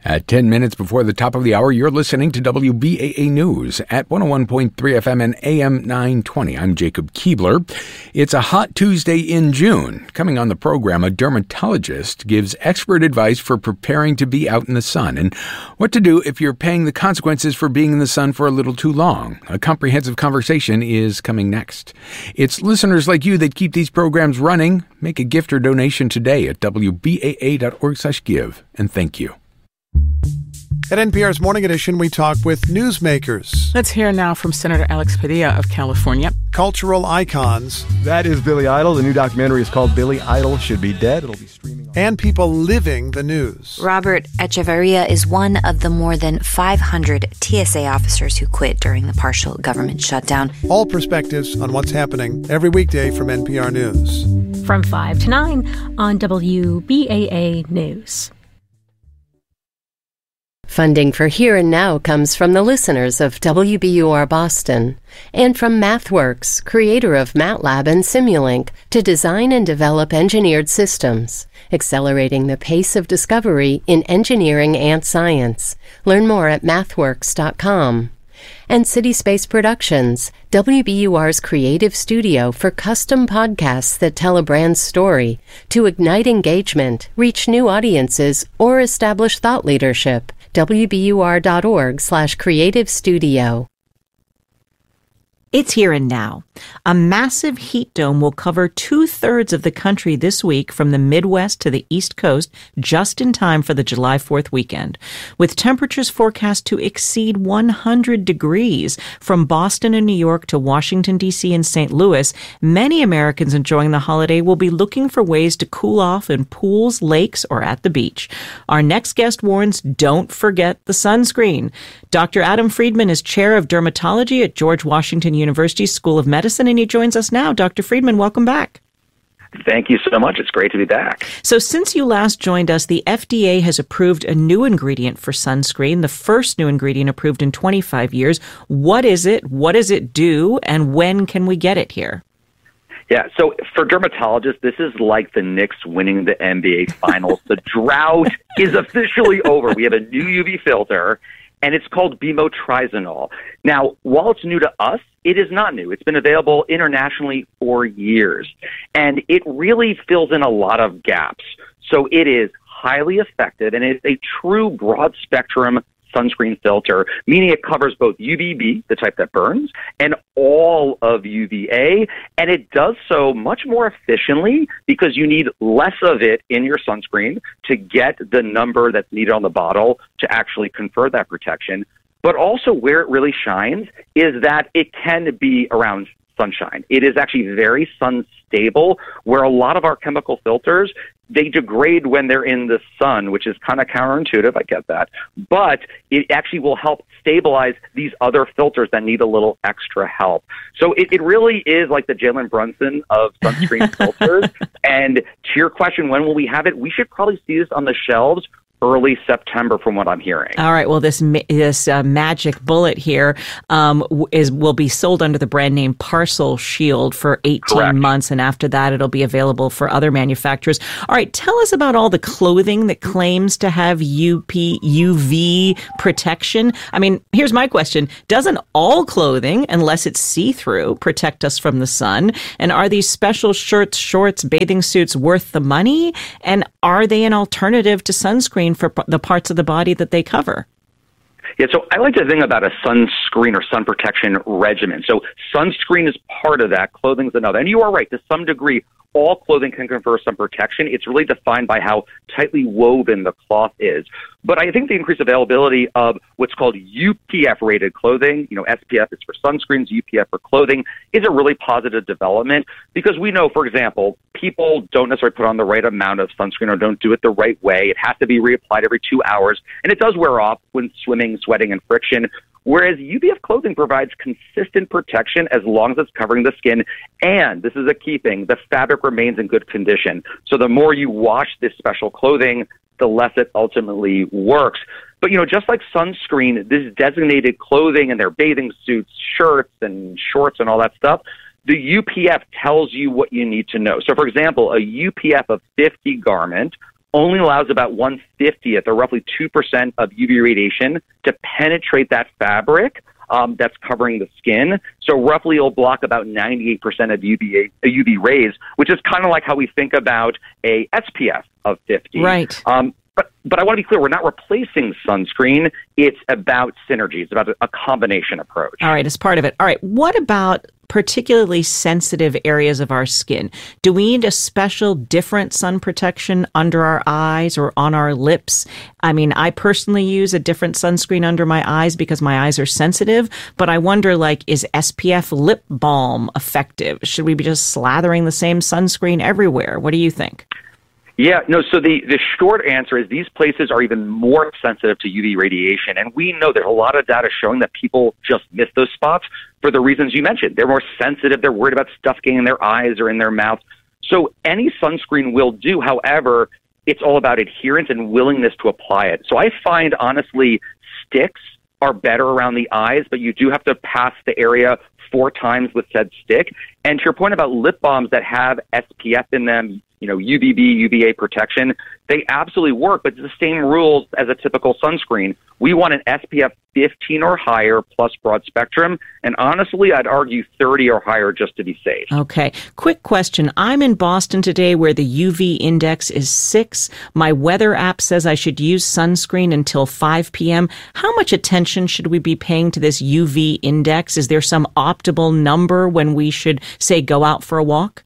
At 10 minutes before the top of the hour, you're listening to WBAA News at 101.3 FM and AM 920. I'm Jacob Keebler. It's a hot Tuesday in June. Coming on the program, a dermatologist gives expert advice for preparing to be out in the sun and what to do if you're paying the consequences for being in the sun for a little too long. A comprehensive conversation is coming next. It's listeners like you that keep these programs running. Make a gift or donation today at WBAA.org/give, and thank you. At NPR's Morning Edition, we talk with newsmakers. Let's hear now from Senator Alex Padilla of California. Cultural icons. That is Billy Idol. The new documentary is called Billy Idol Should Be Dead. It'll be streaming on... And people living the news. Robert Echeverria is one of the more than 500 TSA officers who quit during the partial government shutdown. All perspectives on what's happening every weekday from NPR News. From 5 to 9 on WBAA News. Funding for Here and Now comes from the listeners of WBUR Boston and from MathWorks, creator of MATLAB and Simulink, to design and develop engineered systems, accelerating the pace of discovery in engineering and science. Learn more at mathworks.com. And City Space Productions, WBUR's creative studio for custom podcasts that tell a brand's story to ignite engagement, reach new audiences, or establish thought leadership. WBUR.org/creative studio. It's here and now. A massive heat dome will cover 2/3 of the country this week from the Midwest to the East Coast, just in time for the July 4th weekend, with temperatures forecast to exceed 100 degrees. From Boston and New York to Washington, D.C. and St. Louis, many Americans enjoying the holiday will be looking for ways to cool off in pools, lakes, or at the beach. Our next guest warns, don't forget the sunscreen. Dr. Adam Friedman is chair of dermatology at George Washington University School of Medicine, and he joins us now. Dr. Friedman, welcome back. Thank you so much. It's great to be back. So since you last joined us, the FDA has approved a new ingredient for sunscreen, the first new ingredient approved in 25 years. What is it? What does it do? And when can we get it here? Yeah, so for dermatologists, this is like the Knicks winning the NBA Finals. The drought is officially over. We have a new UV filter, and it's called bimotrizanol. Now, while it's new to us, it is not new. It's been available internationally for years, and it really fills in a lot of gaps. So it is highly effective, and it's a true broad-spectrum sunscreen filter, meaning it covers both UVB, the type that burns, and all of UVA, and it does so much more efficiently because you need less of it in your sunscreen to get the number that's needed on the bottle to actually confer that protection. But also where it really shines is that it can be around sunshine. It is actually very sun stable, where a lot of our chemical filters, they degrade when they're in the sun, which is kind of counterintuitive. I get that. But it actually will help stabilize these other filters that need a little extra help. So it really is like the Jalen Brunson of sunscreen filters. And to your question, when will we have it? We should probably see this on the shelves early September, from what I'm hearing. All right. Well, this magic bullet here will be sold under the brand name Parcel Shield for 18 Correct. months, and after that, it'll be available for other manufacturers. All right. Tell us about all the clothing that claims to have UV protection. I mean, here's my question: doesn't all clothing, unless it's see-through, protect us from the sun? And are these special shirts, shorts, bathing suits worth the money? And are they an alternative to sunscreen for the parts of the body that they cover? Yeah, so I like to think about a sunscreen or sun protection regimen. So sunscreen is part of that, clothing's another. And you are right, to some degree, all clothing can confer some protection. It's really defined by how tightly woven the cloth is. But I think the increased availability of what's called UPF-rated clothing, SPF is for sunscreens, UPF for clothing, is a really positive development because we know, for example, people don't necessarily put on the right amount of sunscreen or don't do it the right way. It has to be reapplied every 2 hours, and it does wear off when swimming, sweating, and friction. Whereas UPF clothing provides consistent protection as long as it's covering the skin, and this is a key thing, the fabric remains in good condition. So the more you wash this special clothing, the less it ultimately works. But, just like sunscreen, this designated clothing and their bathing suits, shirts and shorts and all that stuff, the UPF tells you what you need to know. So, for example, a UPF of 50 garment only allows about 1/50th or roughly 2% of UV radiation to penetrate that fabric that's covering the skin. So roughly it'll block about 98% of UV rays, which is kind of like how we think about a SPF of 50. Right. But I want to be clear, we're not replacing sunscreen. It's about synergy. It's about a combination approach. All right, as part of it. All right, what about particularly sensitive areas of our skin? Do we need a special different sun protection under our eyes or on our lips? I mean, I personally use a different sunscreen under my eyes because my eyes are sensitive, but I wonder, like, is SPF lip balm effective? Should we be just slathering the same sunscreen everywhere? What do you think? Yeah, no, so the short answer is these places are even more sensitive to UV radiation. And we know there's a lot of data showing that people just miss those spots for the reasons you mentioned. They're more sensitive. They're worried about stuff getting in their eyes or in their mouth. So any sunscreen will do. However, it's all about adherence and willingness to apply it. So I find, honestly, sticks are better around the eyes, but you do have to pass the area 4 times with said stick. And to your point about lip balms that have SPF in them, UVB, UVA protection, they absolutely work, but it's the same rules as a typical sunscreen. We want an SPF 15 or higher plus broad spectrum, and honestly, I'd argue 30 or higher just to be safe. Okay. Quick question. I'm in Boston today where the UV index is 6. My weather app says I should use sunscreen until 5 p.m. How much attention should we be paying to this UV index? Is there some optimal number when we should, say, go out for a walk?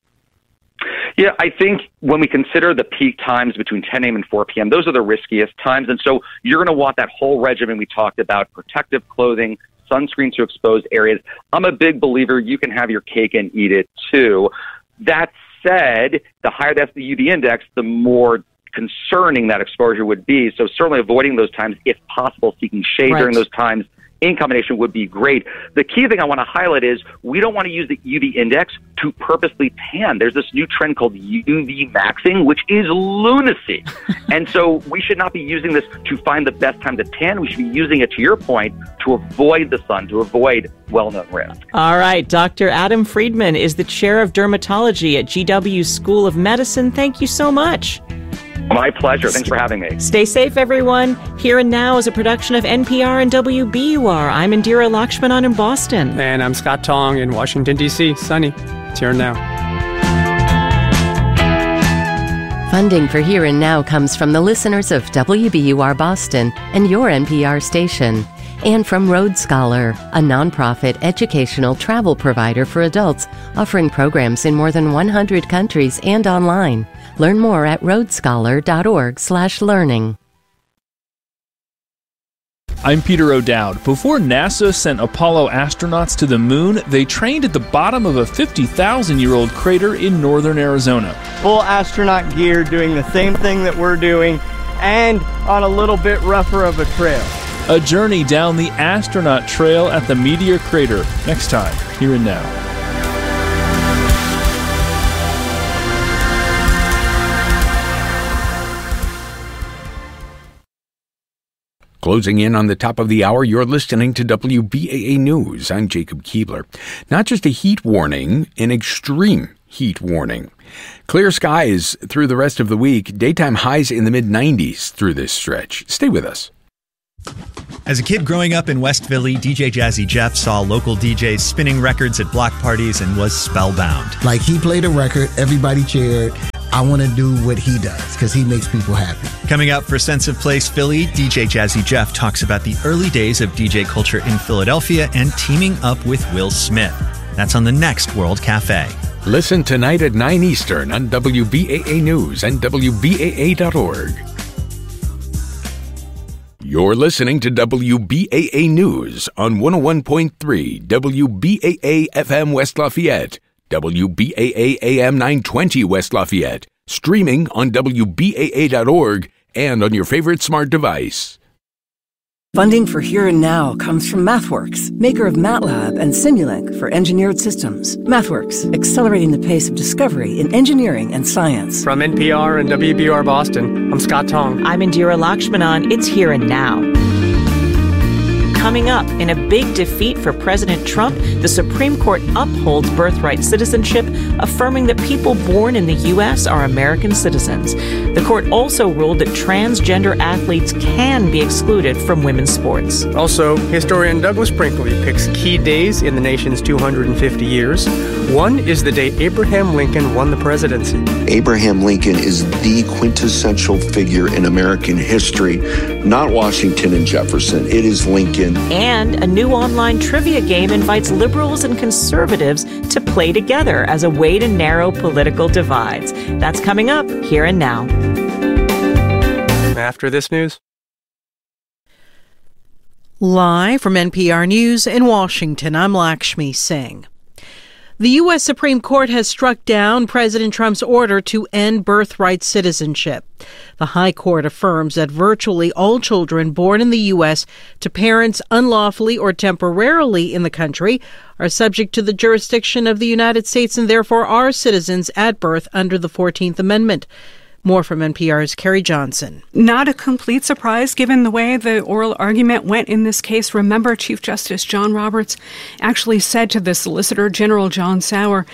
Yeah, I think when we consider the peak times between 10 a.m. and 4 p.m., those are the riskiest times. And so you're going to want that whole regimen we talked about, protective clothing, sunscreen to exposed areas. I'm a big believer you can have your cake and eat it too. That said, the higher that's the UV index, the more concerning that exposure would be. So certainly avoiding those times, if possible, seeking shade during those times in combination would be great. The key thing I want to highlight is we don't want to use the UV index to purposely tan. There's this new trend called UV maxing, which is lunacy. And so we should not be using this to find the best time to tan. We should be using it, to your point, to avoid the sun, to avoid well-known risk. All right. Dr. Adam Friedman is the chair of dermatology at GW School of Medicine. Thank you so much. My pleasure. Thanks for having me. Stay safe, everyone. Here and Now is a production of NPR and WBUR. I'm Indira Lakshmanan in Boston. And I'm Scott Tong in Washington, D.C. Sunny. It's Here and Now. Funding for Here and Now comes from the listeners of WBUR Boston and your NPR station. And from Road Scholar, a nonprofit educational travel provider for adults offering programs in more than 100 countries and online. Learn more at roadscholar.org/learning. I'm Peter O'Dowd. Before NASA sent Apollo astronauts to the moon, they trained at the bottom of a 50,000-year-old crater in northern Arizona. Full astronaut gear, doing the same thing that we're doing, and on a little bit rougher of a trail. A journey down the astronaut trail at the meteor crater. Next time, Here and Now. Closing in on the top of the hour, you're listening to WBAA News. I'm Jacob Keebler. Not just a heat warning, an extreme heat warning. Clear skies through the rest of the week. Daytime highs in the mid-90s through this stretch. Stay with us. As a kid growing up in West Philly, DJ Jazzy Jeff saw local DJs spinning records at block parties and was spellbound. Like, he played a record, everybody cheered. I want to do what he does because he makes people happy. Coming up for Sense of Place Philly, DJ Jazzy Jeff talks about the early days of DJ culture in Philadelphia and teaming up with Will Smith. That's on the next World Cafe. Listen tonight at 9 Eastern on WBAA News and WBAA.org. You're listening to WBAA News on 101.3 WBAA FM West Lafayette, WBAA AM 920 West Lafayette, streaming on WBAA.org and on your favorite smart device. Funding for Here and Now comes from MathWorks, maker of MATLAB and Simulink for engineered systems. MathWorks, accelerating the pace of discovery in engineering and science. From NPR and WBUR Boston, I'm Scott Tong. I'm Indira Lakshmanan. It's Here and Now. coming up. In a big defeat for President Trump, the Supreme Court upholds birthright citizenship, affirming that people born in the U.S. are American citizens. The court also ruled that transgender athletes can be excluded from women's sports. Also, historian Douglas Brinkley picks key days in the nation's 250 years. One is the day Abraham Lincoln won the presidency. Abraham Lincoln is the quintessential figure in American history, not Washington and Jefferson. It is Lincoln. And a new online trivia game invites liberals and conservatives to play together as a way to narrow political divides. That's coming up here and now. After this news. Live from NPR News in Washington, I'm Lakshmi Singh. The U.S. Supreme Court has struck down President Trump's order to end birthright citizenship. The High Court affirms that virtually all children born in the U.S. to parents unlawfully or temporarily in the country are subject to the jurisdiction of the United States and therefore are citizens at birth under the 14th Amendment. More from NPR's Carrie Johnson. Not a complete surprise given the way the oral argument went in this case. Remember, Chief Justice John Roberts actually said to the Solicitor General John Sauer,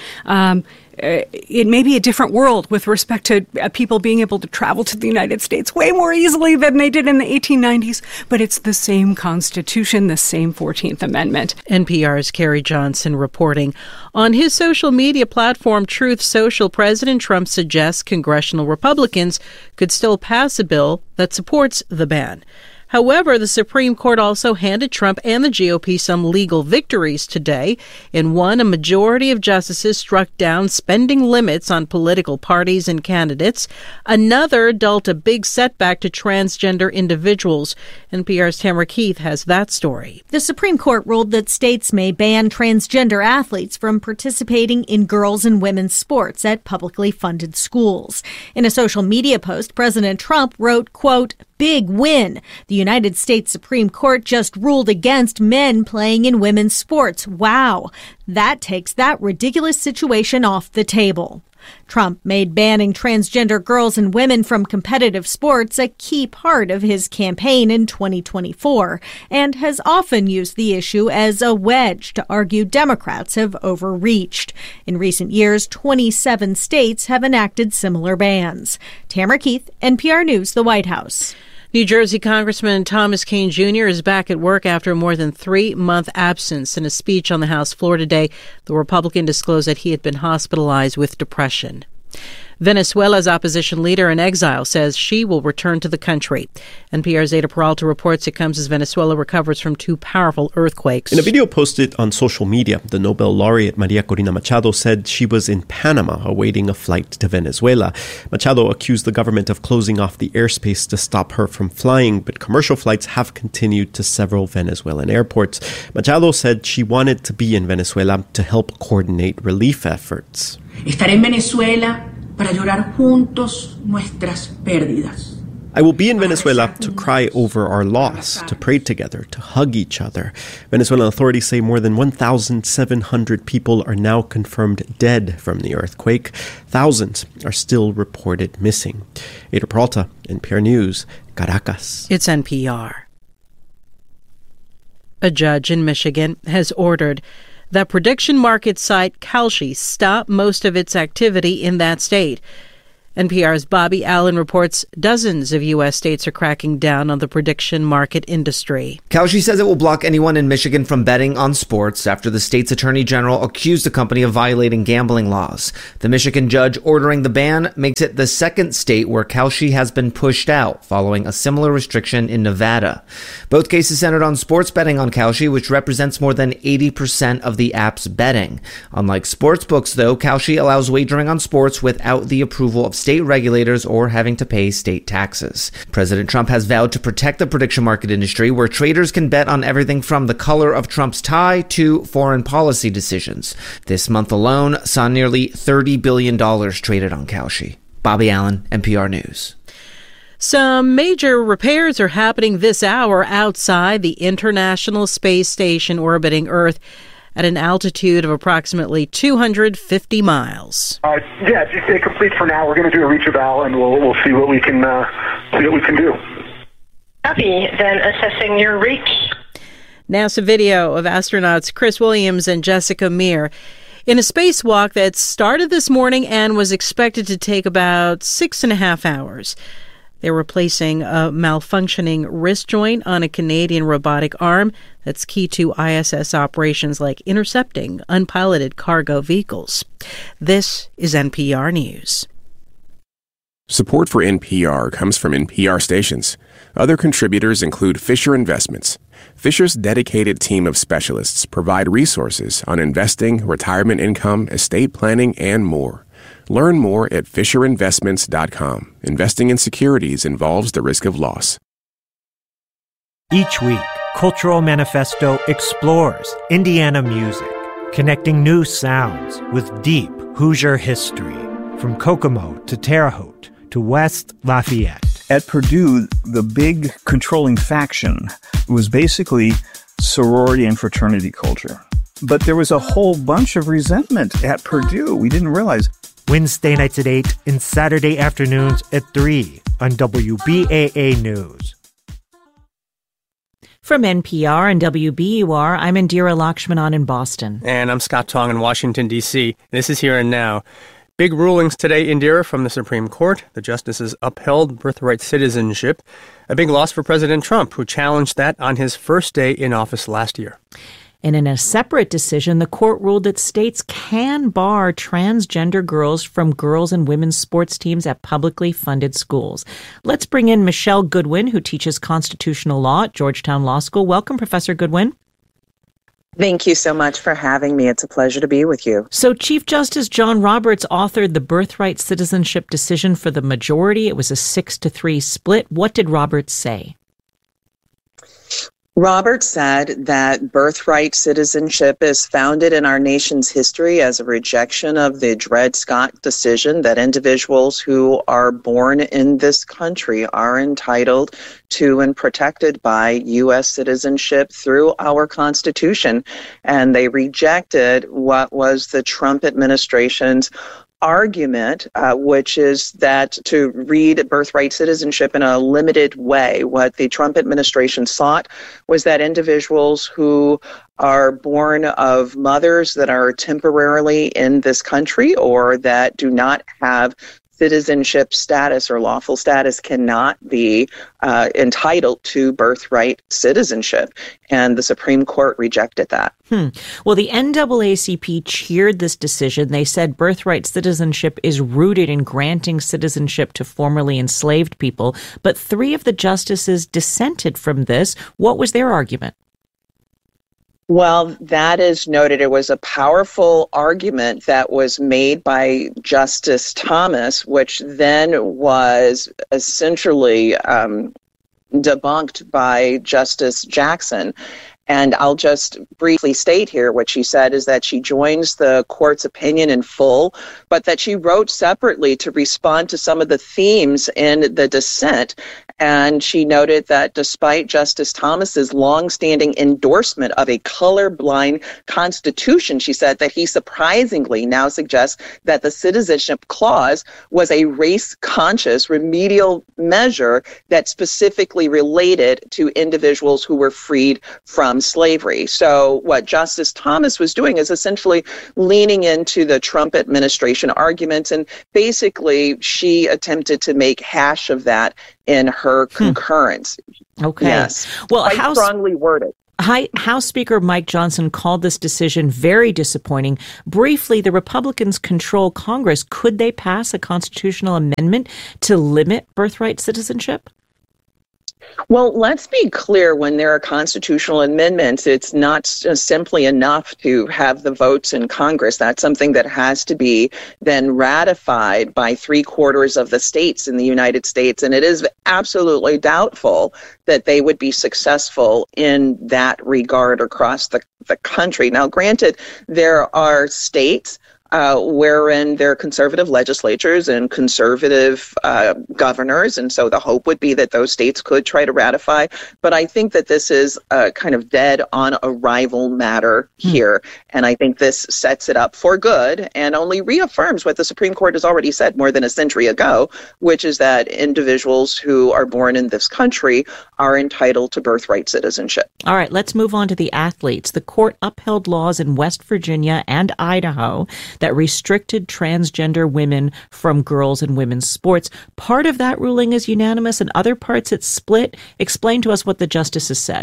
it may be a different world with respect to people being able to travel to the United States way more easily than they did in the 1890s, but it's the same Constitution, the same 14th Amendment. NPR's Carrie Johnson reporting. On his social media platform, Truth Social, President Trump suggests congressional Republicans could still pass a bill that supports the ban. However, the Supreme Court also handed Trump and the GOP some legal victories today. In one, a majority of justices struck down spending limits on political parties and candidates. Another dealt a big setback to transgender individuals. NPR's Tamara Keith has that story. The Supreme Court ruled that states may ban transgender athletes from participating in girls' and women's sports at publicly funded schools. In a social media post, President Trump wrote, quote, "Big win. The United States Supreme Court just ruled against men playing in women's sports. Wow. That takes that ridiculous situation off the table." Trump made banning transgender girls and women from competitive sports a key part of his campaign in 2024 and has often used the issue as a wedge to argue Democrats have overreached. In recent years, 27 states have enacted similar bans. Tamara Keith, NPR News, the White House. New Jersey Congressman Thomas Kean Jr. is back at work after a more than 3-month absence. In a speech on the House floor today, the Republican disclosed that he had been hospitalized with depression. Venezuela's opposition leader in exile says she will return to the country. NPR's Ada Peralta reports it comes as Venezuela recovers from 2 powerful earthquakes. In a video posted on social media, the Nobel laureate Maria Corina Machado said she was in Panama awaiting a flight to Venezuela. Machado accused the government of closing off the airspace to stop her from flying, but commercial flights have continued to several Venezuelan airports. Machado said she wanted to be in Venezuela to help coordinate relief efforts. Estaré en Venezuela para llorar juntos nuestras pérdidas. I will be in Venezuela to cry over our loss, to pray together, to hug each other. Venezuelan authorities say more than 1,700 people are now confirmed dead from the earthquake. Thousands are still reported missing. Ada Peralta, NPR News, Caracas. It's NPR. A judge in Michigan has ordered that prediction market site Kalshi stop most of its activity in that state. NPR's Bobby Allen reports dozens of U.S. states are cracking down on the prediction market industry. Kalshi says it will block anyone in Michigan from betting on sports after the state's attorney general accused the company of violating gambling laws. The Michigan judge ordering the ban makes it the second state where Kalshi has been pushed out, following a similar restriction in Nevada. Both cases centered on sports betting on Kalshi, which represents more than 80% of the app's betting. Unlike sportsbooks, though, Kalshi allows wagering on sports without the approval of state regulators or having to pay state taxes. President Trump has vowed to protect the prediction market industry, where traders can bet on everything from the color of Trump's tie to foreign policy decisions. This month alone saw nearly $30 billion traded on Kalshi. Bobby Allen, NPR News. Some major repairs are happening this hour outside the International Space Station orbiting Earth at an altitude of approximately 250 miles. Yeah, it's complete for now. We're going to do a reach eval, and we'll see what we can do. Copy. Then assessing your reach. NASA video of astronauts Chris Williams and Jessica Meir in a spacewalk that started this morning and was expected to take about 6.5 hours. They're replacing a malfunctioning wrist joint on a Canadian robotic arm that's key to ISS operations like intercepting unpiloted cargo vehicles. This is NPR News. Support for NPR comes from NPR stations. Other contributors include Fisher Investments. Fisher's dedicated team of specialists provide resources on investing, retirement income, estate planning, and more. Learn more at FisherInvestments.com. Investing in securities involves the risk of loss. Each week, Cultural Manifesto explores Indiana music, connecting new sounds with deep Hoosier history, from Kokomo to Terre Haute to West Lafayette. At Purdue, the big controlling faction was basically sorority and fraternity culture. But there was a whole bunch of resentment at Purdue. We didn't realize. Wednesday nights at 8 and Saturday afternoons at 3 on WBAA News. From NPR and WBUR, I'm Indira Lakshmanan in Boston. And I'm Scott Tong in Washington, D.C. This is Here and Now. Big rulings today, Indira, from the Supreme Court. The justices upheld birthright citizenship, a big loss for President Trump, who challenged that on his first day in office last year. And in a separate decision, the court ruled that states can bar transgender girls from girls' and women's sports teams at publicly funded schools. Let's bring in Michelle Goodwin, who teaches constitutional law at Georgetown Law School. Welcome, Professor Goodwin. Thank you so much for having me. It's a pleasure to be with you. So Chief Justice John Roberts authored the birthright citizenship decision for the majority. It was a 6-3 split. What did Roberts say? Roberts said that birthright citizenship is founded in our nation's history as a rejection of the Dred Scott decision that individuals who are born in this country are entitled to and protected by U.S. citizenship through our Constitution. And they rejected what was the Trump administration's argument, which is that to read birthright citizenship in a limited way. What the Trump administration sought was that individuals who are born of mothers that are temporarily in this country or that do not have citizenship status or lawful status cannot be entitled to birthright citizenship. And the Supreme Court rejected that. Well, the NAACP cheered this decision. They said birthright citizenship is rooted in granting citizenship to formerly enslaved people. But 3 of the justices dissented from this. What was their argument? Well, that is noted. It was a powerful argument that was made by Justice Thomas, which then was essentially debunked by Justice Jackson. And I'll just briefly state here what she said is that she joins the court's opinion in full, but that she wrote separately to respond to some of the themes in the dissent. And she noted that despite Justice Thomas's longstanding endorsement of a colorblind constitution, she said that he surprisingly now suggests that the citizenship clause was a race-conscious remedial measure that specifically related to individuals who were freed from slavery. So what Justice Thomas was doing is essentially leaning into the Trump administration arguments, and basically she attempted to make hash of that in her concurrence. Okay. Yes. Well, quite strongly worded. House Speaker Mike Johnson called this decision very disappointing. Briefly, the Republicans control Congress. Could they pass a constitutional amendment to limit birthright citizenship? Well, let's be clear, when there are constitutional amendments, it's not simply enough to have the votes in Congress. That's something that has to be then ratified by 3/4 of the states in the United States. And it is absolutely doubtful that they would be successful in that regard across the country. Now, granted, there are states wherein there are conservative legislatures and conservative governors. And so the hope would be that those states could try to ratify. But I think that this is kind of dead on arrival matter here. And I think this sets it up for good and only reaffirms what the Supreme Court has already said more than a century ago, which is that individuals who are born in this country are entitled to birthright citizenship. All right, let's move on to the athletes. The court upheld laws in West Virginia and Idaho that restricted transgender women from girls and women's sports. Part of that ruling is unanimous, and other parts it's split. Explain to us what the justices said.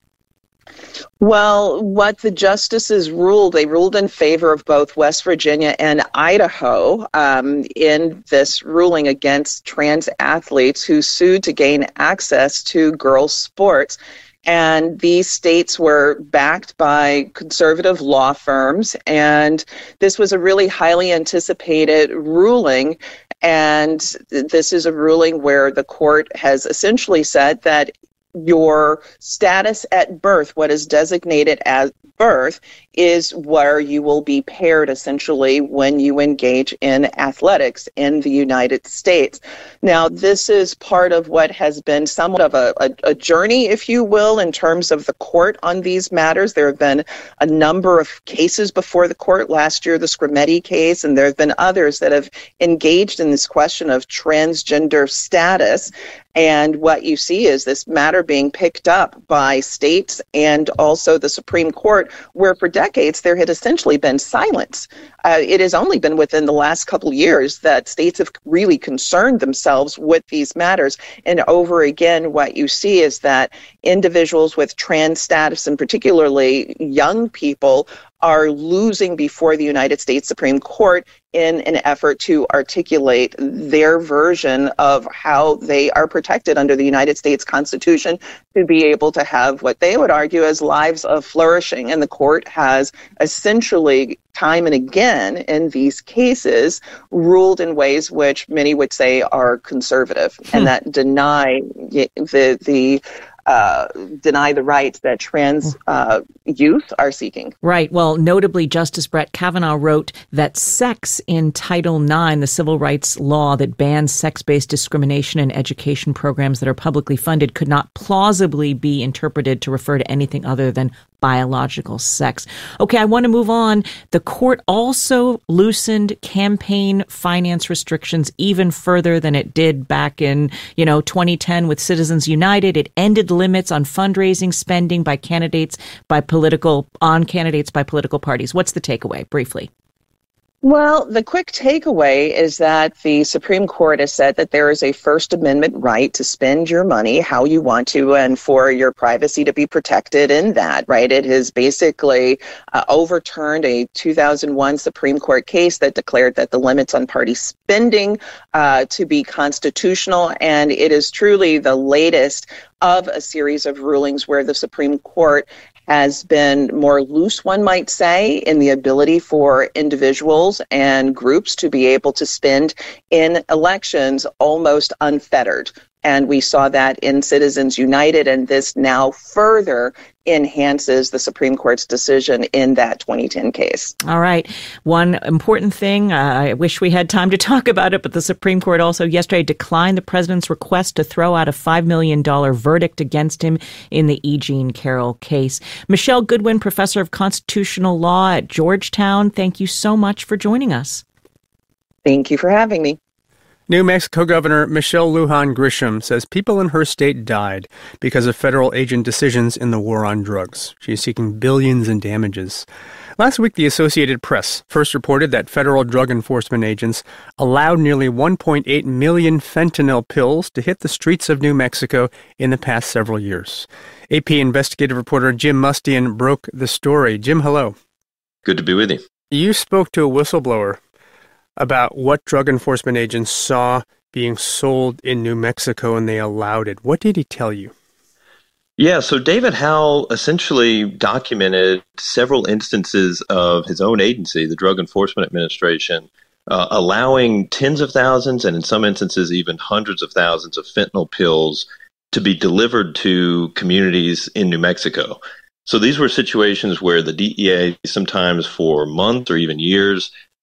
Well, what the justices ruled, they ruled in favor of both West Virginia and Idaho in this ruling against trans athletes who sued to gain access to girls' sports. And these states were backed by conservative law firms, and this was a really highly anticipated ruling. And this is a ruling where the court has essentially said that your status at birth, what is designated as birth, is where you will be paired essentially when you engage in athletics in the United States. Now, this is part of what has been somewhat of a journey, if you will, in terms of the court on these matters. There have been a number of cases before the court. Last year, the Scrimeti case, and there have been others that have engaged in this question of transgender status. And what you see is this matter being picked up by states and also the Supreme Court, where for decades there had essentially been silence. It has only been within the last couple of years that states have really concerned themselves with these matters. And over again, what you see is that individuals with trans status, and particularly young people, are losing before the United States Supreme Court in an effort to articulate their version of how they are protected under the United States Constitution to be able to have what they would argue as lives of flourishing. And the court has essentially, time and again in these cases, ruled in ways which many would say are conservative and that deny deny the rights that trans youth are seeking. Right. Well, notably, Justice Brett Kavanaugh wrote that sex in Title IX, the civil rights law that bans sex-based discrimination in education programs that are publicly funded, could not plausibly be interpreted to refer to anything other than biological sex. Okay, I want to move on. The court also loosened campaign finance restrictions even further than it did back in, 2010 with Citizens United. It ended limits on fundraising spending by candidates by political parties. What's the takeaway, briefly? Well, the quick takeaway is that the Supreme Court has said that there is a First Amendment right to spend your money how you want to and for your privacy to be protected in that, right? It has basically overturned a 2001 Supreme Court case that declared that the limits on party spending to be constitutional, and it is truly the latest of a series of rulings where the Supreme Court has been more loose, one might say, in the ability for individuals and groups to be able to spend in elections almost unfettered. And we saw that in Citizens United, and this now further enhances the Supreme Court's decision in that 2010 case. All right. One important thing, I wish we had time to talk about it, but the Supreme Court also yesterday declined the president's request to throw out a $5 million verdict against him in the E. Jean Carroll case. Michelle Goodwin, professor of constitutional law at Georgetown, thank you so much for joining us. Thank you for having me. New Mexico Governor Michelle Lujan Grisham says people in her state died because of federal agent decisions in the war on drugs. She is seeking billions in damages. Last week, the Associated Press first reported that federal drug enforcement agents allowed nearly 1.8 million fentanyl pills to hit the streets of New Mexico in the past several years. AP investigative reporter Jim Mustian broke the story. Jim, hello. Good to be with you. You spoke to a whistleblower about what drug enforcement agents saw being sold in New Mexico and they allowed it. What did he tell you? Yeah, so David Howell essentially documented several instances of his own agency, the Drug Enforcement Administration, allowing tens of thousands and in some instances even hundreds of thousands of fentanyl pills to be delivered to communities in New Mexico. So these were situations where the DEA, sometimes for months or even years,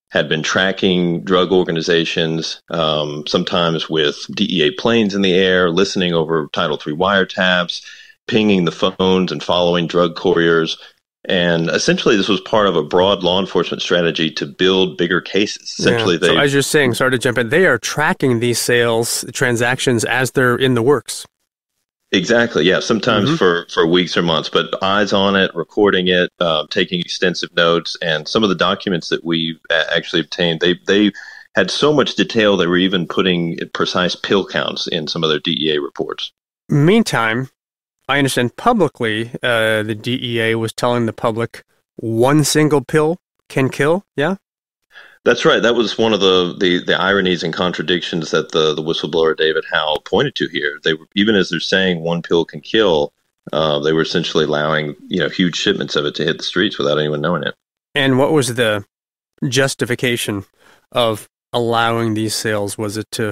had been tracking drug organizations, sometimes with DEA planes in the air, listening over Title III wiretaps, pinging the phones and following drug couriers. And essentially, this was part of a broad law enforcement strategy to build bigger cases. Essentially, So as you're saying, sorry to jump in, they are tracking these sales transactions as they're in the works. Exactly. Yeah. Sometimes for weeks or months, but eyes on it, recording it, taking extensive notes, and some of the documents that we actually obtained, they had so much detail they were even putting precise pill counts in some of their DEA reports. Meantime, I understand publicly the DEA was telling the public one single pill can kill. Yeah. That's right. That was one of the ironies and contradictions that the whistleblower David Howell pointed to here. They were, even as they're saying one pill can kill, they were essentially allowing huge shipments of it to hit the streets without anyone knowing it. And what was the justification of allowing these sales? Was it to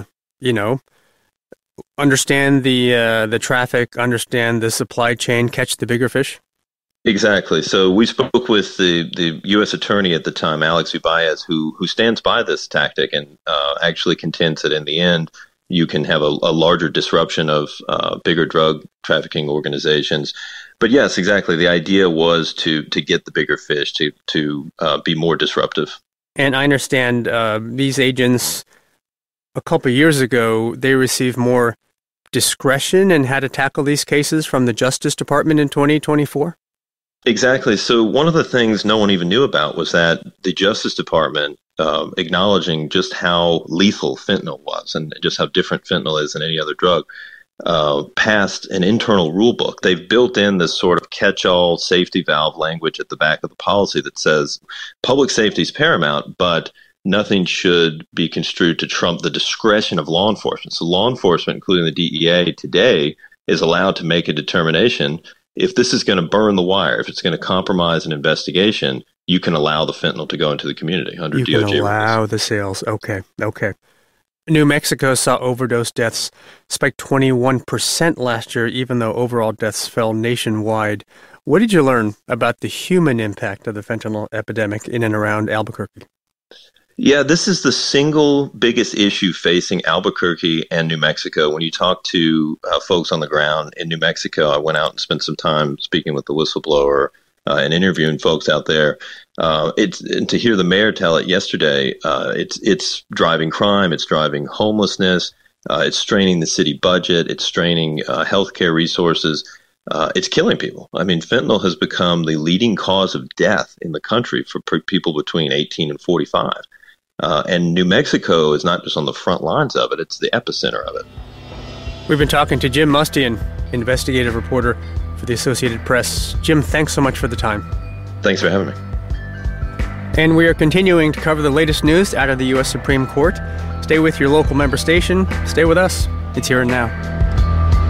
understand the traffic, understand the supply chain, catch the bigger fish? Exactly. So we spoke with the U.S. attorney at the time, Alex Ubaez, who stands by this tactic and actually contends that in the end, you can have a larger disruption of bigger drug trafficking organizations. But yes, exactly. The idea was to get the bigger fish, to be more disruptive. And I understand these agents, a couple of years ago, they received more discretion in how to tackle these cases from the Justice Department in 2024? Exactly. So one of the things no one even knew about was that the Justice Department, acknowledging just how lethal fentanyl was and just how different fentanyl is than any other drug, passed an internal rule book. They've built in this sort of catch-all safety valve language at the back of the policy that says public safety is paramount, but nothing should be construed to trump the discretion of law enforcement. So law enforcement, including the DEA today, is allowed to make a determination. If this is going to burn the wire, if it's going to compromise an investigation, you can allow the fentanyl to go into the community under DOJ rules. You can allow the sales. Okay. New Mexico saw overdose deaths spike 21% last year, even though overall deaths fell nationwide. What did you learn about the human impact of the fentanyl epidemic in and around Albuquerque? Yeah, this is the single biggest issue facing Albuquerque and New Mexico. When you talk to folks on the ground in New Mexico, I went out and spent some time speaking with the whistleblower and interviewing folks out there. And to hear the mayor tell it yesterday, it's driving crime, it's driving homelessness, it's straining the city budget, it's straining healthcare resources. It's killing people. I mean, fentanyl has become the leading cause of death in the country for people between 18 and 45. And New Mexico is not just on the front lines of it, it's the epicenter of it. We've been talking to Jim Mustian, investigative reporter for the Associated Press. Jim, thanks so much for the time. Thanks for having me. And we are continuing to cover the latest news out of the U.S. Supreme Court. Stay with your local member station. Stay with us. It's Here and Now.